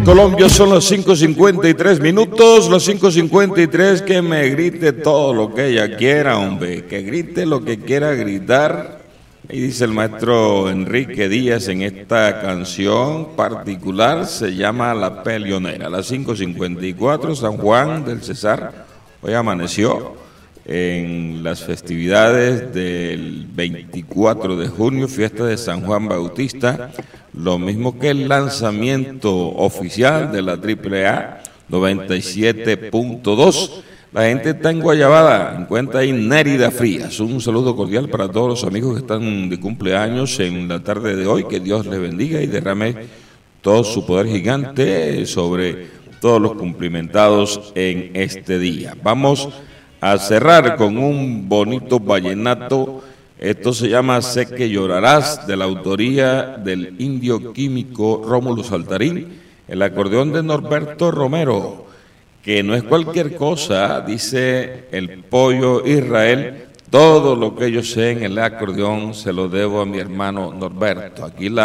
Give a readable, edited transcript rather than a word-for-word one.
Colombia son las 5:53 minutos, las 5:53, que me grite todo lo que ella quiera, hombre, que grite lo que quiera gritar. Y dice el maestro Enrique Díaz en esta canción particular, se llama La Peleonera. Las 5:54, San Juan del Cesar hoy amaneció en las festividades del 24 de junio, fiesta de San Juan Bautista, lo mismo que el lanzamiento oficial de la AAA 97.2. La gente está en Guayabada, encuentra ahí Nérida Frías. Un saludo cordial para todos los amigos que están de cumpleaños en la tarde de hoy. Que Dios les bendiga y derrame todo su poder gigante sobre todos los cumplimentados en este día. Vamos a cerrar con un bonito vallenato. Esto se llama Sé que llorarás, de la autoría del indio químico Rómulo Saltarín, el acordeón de Norberto Romero, que no es cualquier cosa, dice el Pollo Israel. Todo lo que yo sé en el acordeón se lo debo a mi hermano Norberto. Aquí la